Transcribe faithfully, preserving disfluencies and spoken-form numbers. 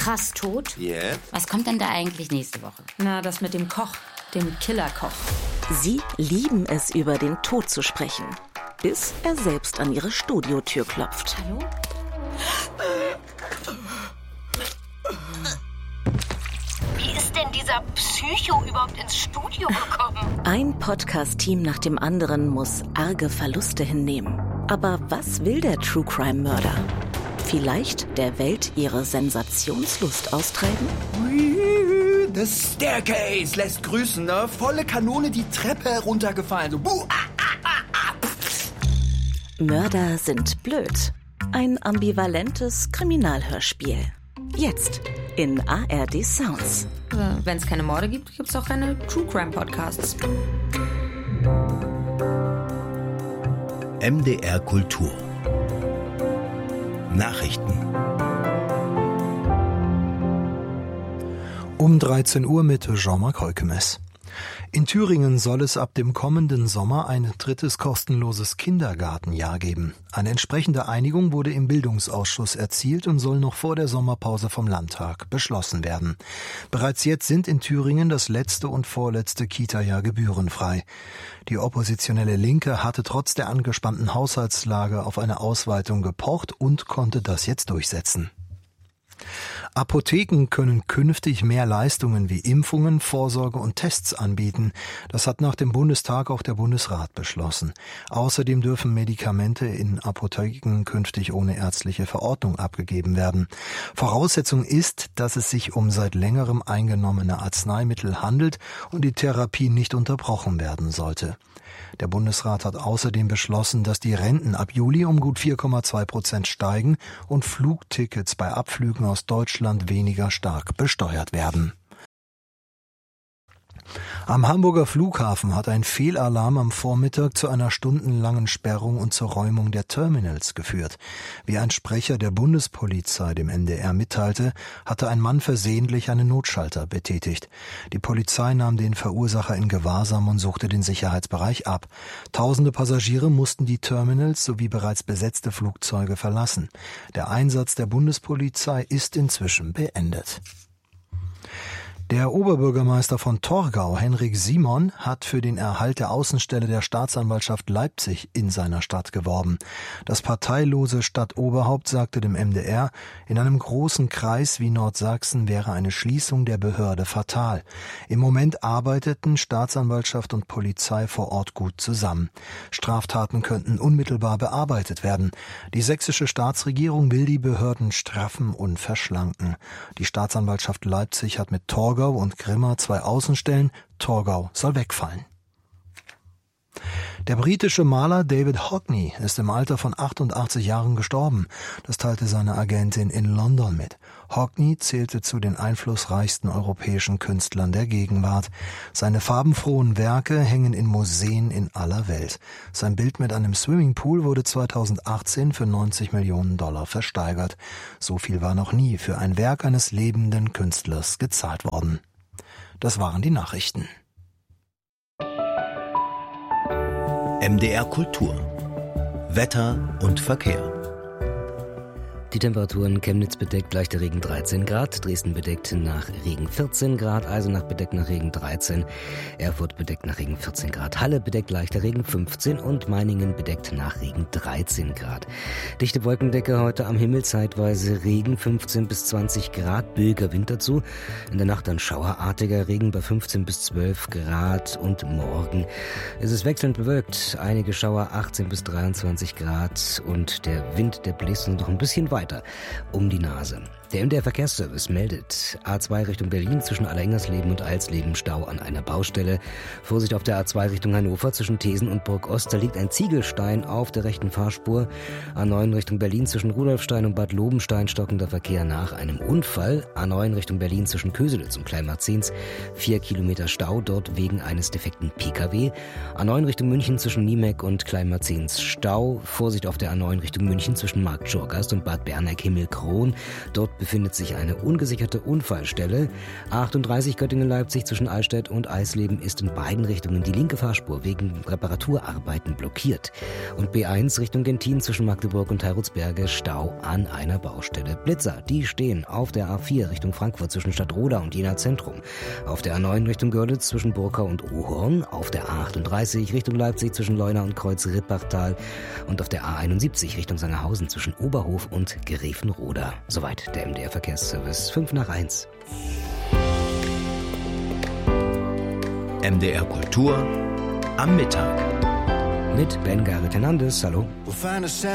krass tot. Ja. Yeah. Was kommt denn da eigentlich nächste Woche? Na, das mit dem Koch, dem Killerkoch. Sie lieben es, über den Tod zu sprechen, bis er selbst an ihre Studiotür klopft. Hallo? Wie ist denn dieser Psycho überhaupt ins Studio gekommen? Ein Podcast-Team nach dem anderen muss arge Verluste hinnehmen. Aber was will der True-Crime-Mörder? Vielleicht der Welt ihre Sensationslust austreiben? The Staircase lässt grüßen, ne? Volle Kanone die Treppe heruntergefallen. So, buh, ah, ah, ah, ah. Mörder sind blöd. Ein ambivalentes Kriminalhörspiel. Jetzt in A R D Sounds. Äh, Wenn es keine Morde gibt, gibt es auch keine True Crime Podcasts. M D R Kultur. Nachrichten. Um dreizehn Uhr mit Jean-Marc Heukemes. In Thüringen soll es ab dem kommenden Sommer ein drittes kostenloses Kindergartenjahr geben. Eine entsprechende Einigung wurde im Bildungsausschuss erzielt und soll noch vor der Sommerpause vom Landtag beschlossen werden. Bereits jetzt sind in Thüringen das letzte und vorletzte Kita-Jahr gebührenfrei. Die oppositionelle Linke hatte trotz der angespannten Haushaltslage auf eine Ausweitung gepocht und konnte das jetzt durchsetzen. Apotheken können künftig mehr Leistungen wie Impfungen, Vorsorge und Tests anbieten. Das hat nach dem Bundestag auch der Bundesrat beschlossen. Außerdem dürfen Medikamente in Apotheken künftig ohne ärztliche Verordnung abgegeben werden. Voraussetzung ist, dass es sich um seit längerem eingenommene Arzneimittel handelt und die Therapie nicht unterbrochen werden sollte. Der Bundesrat hat außerdem beschlossen, dass die Renten ab Juli um gut vier Komma zwei Prozent steigen und Flugtickets bei Abflügen aus Deutschland weniger stark besteuert werden. Am Hamburger Flughafen hat ein Fehlalarm am Vormittag zu einer stundenlangen Sperrung und zur Räumung der Terminals geführt. Wie ein Sprecher der Bundespolizei dem N D R mitteilte, hatte ein Mann versehentlich einen Notschalter betätigt. Die Polizei nahm den Verursacher in Gewahrsam und suchte den Sicherheitsbereich ab. Tausende Passagiere mussten die Terminals sowie bereits besetzte Flugzeuge verlassen. Der Einsatz der Bundespolizei ist inzwischen beendet. Der Oberbürgermeister von Torgau, Henrik Simon, hat für den Erhalt der Außenstelle der Staatsanwaltschaft Leipzig in seiner Stadt geworben. Das parteilose Stadtoberhaupt sagte dem M D R, in einem großen Kreis wie Nordsachsen wäre eine Schließung der Behörde fatal. Im Moment arbeiteten Staatsanwaltschaft und Polizei vor Ort gut zusammen. Straftaten könnten unmittelbar bearbeitet werden. Die sächsische Staatsregierung will die Behörden straffen und verschlanken. Die Staatsanwaltschaft Leipzig hat mit Torgau und Grimma zwei Außenstellen. Torgau soll wegfallen. Der britische Maler David Hockney ist im Alter von achtundachtzig Jahren gestorben. Das teilte seine Agentin in London mit. Hockney zählte zu den einflussreichsten europäischen Künstlern der Gegenwart. Seine farbenfrohen Werke hängen in Museen in aller Welt. Sein Bild mit einem Swimmingpool wurde zweitausendachtzehn für neunzig Millionen Dollar versteigert. So viel war noch nie für ein Werk eines lebenden Künstlers gezahlt worden. Das waren die Nachrichten. M D R Kultur. Wetter und Verkehr. Die Temperaturen: Chemnitz bedeckt, leichter Regen dreizehn Grad, Dresden bedeckt nach Regen vierzehn Grad, Eisenach bedeckt nach Regen dreizehn, Erfurt bedeckt nach Regen vierzehn Grad, Halle bedeckt leichter Regen fünfzehn und Meiningen bedeckt nach Regen dreizehn Grad. Dichte Wolkendecke heute am Himmel, zeitweise Regen fünfzehn bis zwanzig Grad, billiger Wind dazu. In der Nacht dann schauerartiger Regen bei fünfzehn bis zwölf Grad und morgen ist es wechselnd bewölkt, einige Schauer achtzehn bis dreiundzwanzig Grad und der Wind, der bläst noch ein bisschen weiter um die Nase. Der M D R Verkehrsservice meldet: A zwei Richtung Berlin zwischen Allerengersleben und Alsleben Stau an einer Baustelle. Vorsicht auf der A zwei Richtung Hannover zwischen Thesen und Burg Ost. Da liegt ein Ziegelstein auf der rechten Fahrspur. A neun Richtung Berlin zwischen Rudolfstein und Bad Lobenstein stockender Verkehr nach einem Unfall. A neun Richtung Berlin zwischen Köselitz und Kleinmarzens. Vier Kilometer Stau dort wegen eines defekten P K W. A neun Richtung München zwischen Niemek und Kleinmarzens Stau. Vorsicht auf der A neun Richtung München zwischen Marktschorgast und Bad Berneck-Himmelkron. Dort befindet sich eine ungesicherte Unfallstelle. A achtunddreißig Göttingen-Leipzig zwischen Eichstätt und Eisleben ist in beiden Richtungen die linke Fahrspur wegen Reparaturarbeiten blockiert. Und B eins Richtung Gentin zwischen Magdeburg und Heirutsberge Stau an einer Baustelle. Blitzer, die stehen auf der A vier Richtung Frankfurt zwischen Stadtroda und Jena Zentrum. Auf der A neun Richtung Görlitz zwischen Burkau und Ohorn. Auf der A achtunddreißig Richtung Leipzig zwischen Leuna und Kreuz Rippachtal. Und auf der A einundsiebzig Richtung Sangerhausen zwischen Oberhof und Grevenroda. Soweit der M D R Verkehrsservice. fünf nach eins. M D R Kultur am Mittag. Mit Ben Garrett Hernandez. Hallo.